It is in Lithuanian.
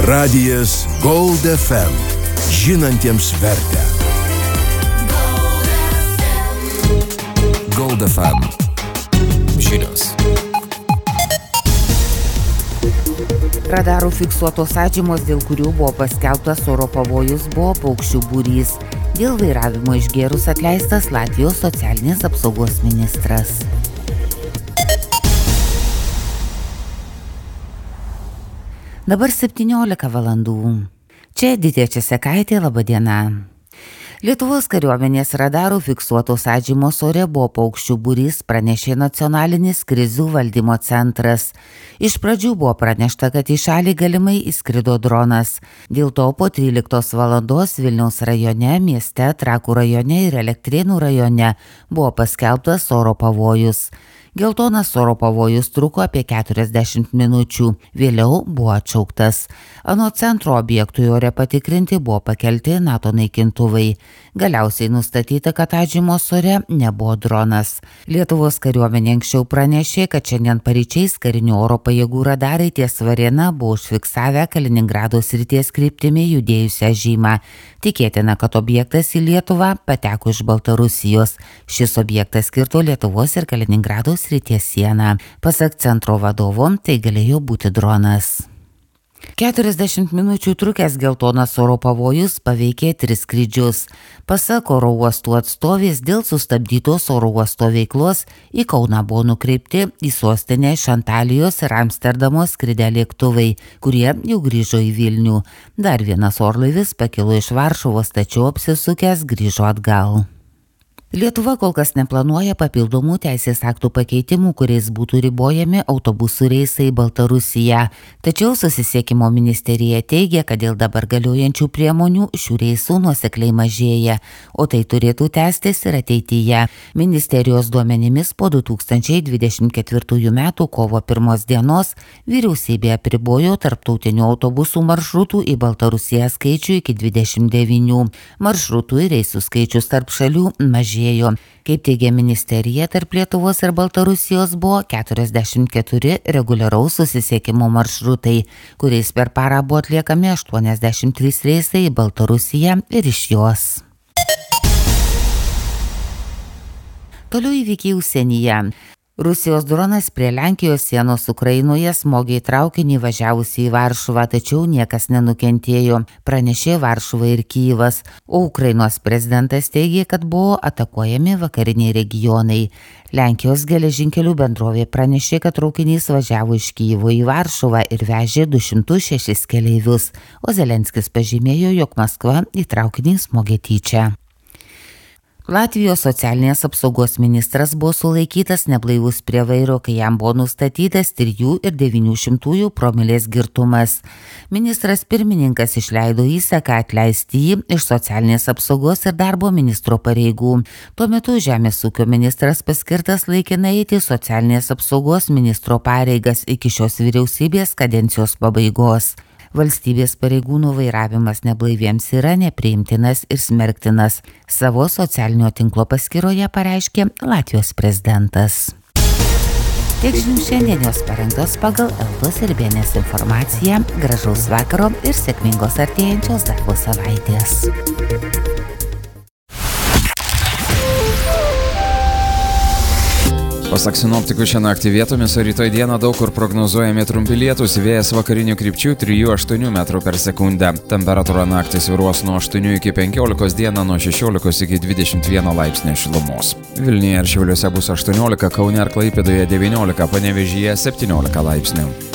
Radijas Gold FM. Žinantiems vertę. Gold FM. Žinios. Radarų fiksuotos atžymos, dėl kurių buvo paskelbtas oro pavojus, buvo paukščių būrys. Dėl vairavimo išgėrus atleistas Latvijos socialinės apsaugos ministras. Dabar 17 valandų. Čia Editė Česekaitė, laba diena. Lietuvos kariuomenės radarų fiksuotos atžymos ore buvo paukščių būrys, pranešė Nacionalinis krizių valdymo centras. Iš pradžių buvo pranešta, kad į šalį galimai įskrido dronas. Dėl to po 13 valandos Vilniaus rajone, mieste, Trakų rajone ir Elektrėnų rajone buvo paskelbtas oro pavojus. Geltonas oro pavojus truko apie 40 minučių, vėliau buvo atšauktas. Anot centro objektui ore patikrinti buvo pakelti NATO naikintuvai. Galiausiai nustatyta, kad atžymos ore nebuvo dronas. Lietuvos kariuomenė anksčiau pranešė, kad šiandien paryčiais karinių oro pajėgų radarai ties Varėna buvo užfiksavę Kaliningrado srities kryptimi judėjusią žymą. Tikėtina, kad objektas į Lietuvą pateko iš Baltarusijos. Šis objektas kirto Lietuvos ir Kaliningrado srities sieną. Pasak centro vadovo, tai galėjo būti dronas. 40 minučių trukęs geltonas oro pavojus paveikė 3 skrydžius. Pasak oro uostų atstovės, dėl sustabdytos oro uosto veiklos į Kauną buvo nukreipti į sostinę iš Antalijos ir Amsterdamo skridę lėktuvai, kurie jau grįžo į Vilnių. Dar vienas orlaivis pakilo iš Varšuvos, tačiau apsisukęs grįžo atgal. Lietuva kol kas neplanuoja papildomų teisės aktų pakeitimų, kuriais būtų ribojami autobusų reisai į Baltarusiją. Tačiau susisiekimo ministerija teigia, kad dėl dabar galiojančių priemonių šių reisų nuosekliai mažėja, o tai turėtų tęstis ir ateityje. Ministerijos duomenimis po 2024 metų kovo 1 dienos vyriausybė apribojo tarptautinių autobusų maršrutų į Baltarusiją skaičių iki 29. Maršrutų ir reisų skaičius tarp šalių mažėja. Kaip teigia ministerija, tarp Lietuvos ir Baltarusijos buvo 44 reguliaraus susisiekimo maršrutai, kuriais per parą buvo atliekami 83 reisai į Baltarusiją ir iš jos. Toliau įvykiai užsienyje. Rusijos dronas prie Lenkijos sienos Ukrainoje smogė į traukinį važiavusį į Varšuvą, tačiau niekas nenukentėjo, pranešė Varšuva ir Kyjivas, o Ukrainos prezidentas teigė, kad buvo atakuojami vakariniai regionai. Lenkijos geležinkelių bendrovė pranešė, kad traukinys važiavo iš Kyjivo į Varšuvą ir vežė 206 keleivius, o Zelenskis pažymėjo, jog Maskva į traukinį smogė tyčia. Latvijos socialinės apsaugos ministras buvo sulaikytas neblaivus prie vairo, kai jam buvo nustatytas 3,9 promilės girtumas. Ministras pirmininkas išleido įsaką atleisti jį iš socialinės apsaugos ir darbo ministro pareigų. Tuo metu Žemės ūkio ministras paskirtas laikinai eiti socialinės apsaugos ministro pareigas iki šios vyriausybės kadencijos pabaigos. Valstybės pareigūnų vairavimas neblaiviems yra nepriimtinas ir smerktinas. Savo socialinio tinklo paskyroje pareiškė Latvijos prezidentas. Tiek žinių šiandien jos parengtos pagal Eltos ir Bėnės informaciją. Gražaus vakaro ir sėkmingos artėjančios darbo savaitės. Pasak sinoptikų, šią naktį vietomis, o rytoj dieną daug kur prognozuojami trumpi lietūs, vėjas vakarinių krypčių 3–8 metrų per sekundę. Temperatūra naktį svyruos nuo 8 iki 15, dieną nuo 16 iki 21 laipsnio šilumos. Vilniuje ir Šiauliuose bus 18, Kaune ir Klaipėdoje 19, Panevėžyje 17 laipsnių.